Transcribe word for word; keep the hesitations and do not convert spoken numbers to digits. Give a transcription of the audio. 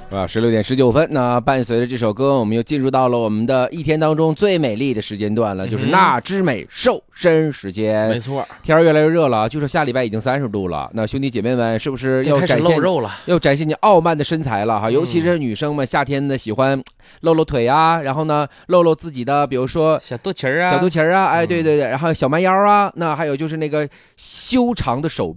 啊，十六点十九分，那伴随着这首歌，我们又进入到了我们的一天当中最美丽的时间段了，就是那之美瘦身时间。 没错， 天儿越来越热了，据说下礼拜已经三十度了。那兄弟姐妹们，是不是要展现露肉了？ 要展现你傲慢的身材了哈？尤其是女生们，夏天呢喜欢露露腿啊，然后呢露露自己的，比如说小肚脐儿啊， 小肚脐儿啊，哎，对对对，然后小蛮腰啊，那还有就是那个修长的手